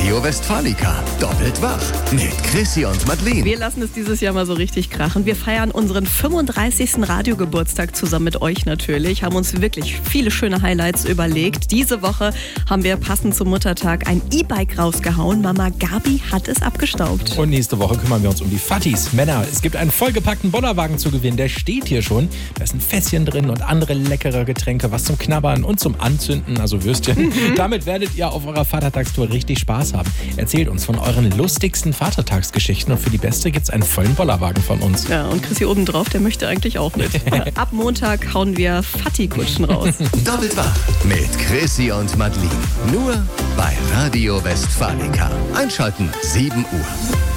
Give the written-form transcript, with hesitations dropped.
Radio Westfalica. Doppelt wach mit Chrissy und Madeleine. Wir lassen es dieses Jahr mal so richtig krachen. Wir feiern unseren 35. Radiogeburtstag zusammen mit euch natürlich. Haben uns wirklich viele schöne Highlights überlegt. Diese Woche haben wir passend zum Muttertag ein E-Bike rausgehauen. Mama Gabi hat es abgestaubt. Und nächste Woche kümmern wir uns um die Fattis. Männer, es gibt einen vollgepackten Bollerwagen zu gewinnen. Der steht hier schon. Da ist ein Fässchen drin und andere leckere Getränke, was zum Knabbern und zum Anzünden, also Würstchen. Damit werdet ihr auf eurer Vatertagstour richtig Spaß haben. Erzählt uns von euren lustigsten Vatertagsgeschichten und für die beste gibt es einen vollen Bollerwagen von uns. Ja, und Chrissy obendrauf, der möchte eigentlich auch mit. Ab Montag hauen wir Fatti-Kutschen raus. Doppelt wach mit Chrissy und Madeleine. Nur bei Radio Westfalica. Einschalten 7 Uhr.